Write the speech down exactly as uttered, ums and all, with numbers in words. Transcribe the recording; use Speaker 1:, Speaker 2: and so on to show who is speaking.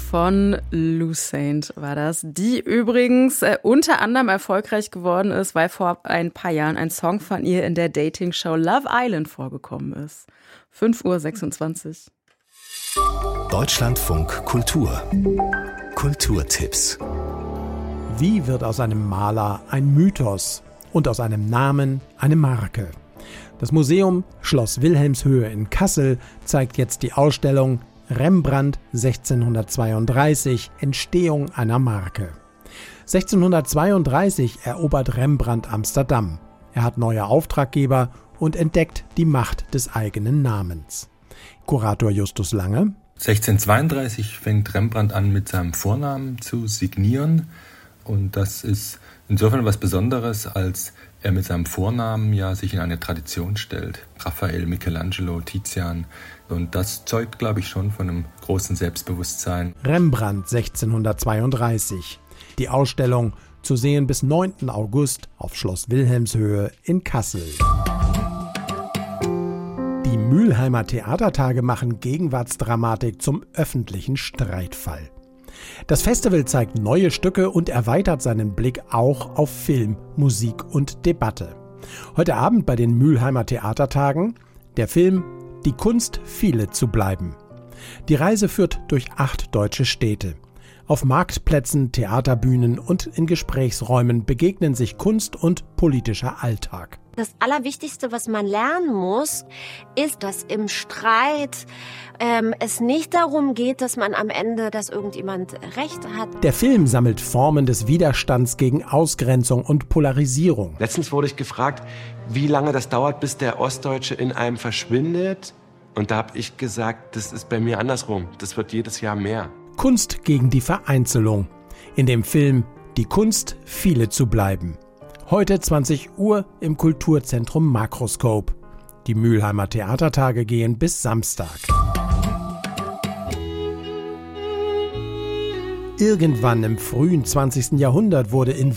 Speaker 1: von Lou Saint war das, die übrigens äh, unter anderem erfolgreich geworden ist, weil vor ein paar Jahren ein Song von ihr in der Dating-Show Love Island vorgekommen ist. fünf Uhr sechsundzwanzig.
Speaker 2: Deutschlandfunk Kultur. Kulturtipps.
Speaker 3: Wie wird aus einem Maler ein Mythos und aus einem Namen eine Marke? Das Museum Schloss Wilhelmshöhe in Kassel zeigt jetzt die Ausstellung Rembrandt sechzehnhundertzweiunddreißig, Entstehung einer Marke. sechzehnhundertzweiunddreißig erobert Rembrandt Amsterdam. Er hat neue Auftraggeber und entdeckt die Macht des eigenen Namens. Kurator Justus Lange.
Speaker 4: sechzehnhundertzweiunddreißig fängt Rembrandt an, mit seinem Vornamen zu signieren. Und das ist insofern was Besonderes, als er mit seinem Vornamen ja sich in eine Tradition stellt. Raphael, Michelangelo, Tizian. Und das zeugt, glaube ich, schon von einem großen Selbstbewusstsein.
Speaker 3: Rembrandt sechzehnhundertzweiunddreißig. Die Ausstellung zu sehen bis neunten August auf Schloss Wilhelmshöhe in Kassel. Die Mülheimer Theatertage machen Gegenwartsdramatik zum öffentlichen Streitfall. Das Festival zeigt neue Stücke und erweitert seinen Blick auch auf Film, Musik und Debatte. Heute Abend bei den Mülheimer Theatertagen der Film Die Kunst, viele zu bleiben. Die Reise führt durch acht deutsche Städte. Auf Marktplätzen, Theaterbühnen und in Gesprächsräumen begegnen sich Kunst und politischer Alltag.
Speaker 5: Das Allerwichtigste, was man lernen muss, ist, dass im Streit ähm, es nicht darum geht, dass man am Ende, dass irgendjemand Recht hat.
Speaker 3: Der Film sammelt Formen des Widerstands gegen Ausgrenzung und Polarisierung.
Speaker 6: Letztens wurde ich gefragt, wie lange das dauert, bis der Ostdeutsche in einem verschwindet. Und da habe ich gesagt, das ist bei mir andersrum. Das wird jedes Jahr mehr.
Speaker 3: Kunst gegen die Vereinzelung. In dem Film Die Kunst, viele zu bleiben. Heute zwanzig Uhr im Kulturzentrum Makroskop. Die Mülheimer Theatertage gehen bis Samstag. Irgendwann im frühen zwanzigsten Jahrhundert wurde in